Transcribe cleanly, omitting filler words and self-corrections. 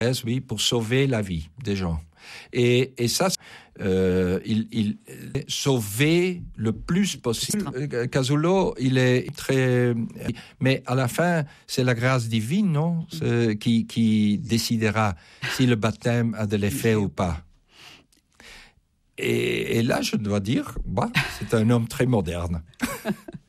oui, pour sauver la vie des gens. Et ça, il sauver le plus possible. Casulo, il est très... Mais à la fin, c'est la grâce divine, non, qui décidera si le baptême a de l'effet ou pas. Et là, je dois dire, c'est un homme très moderne.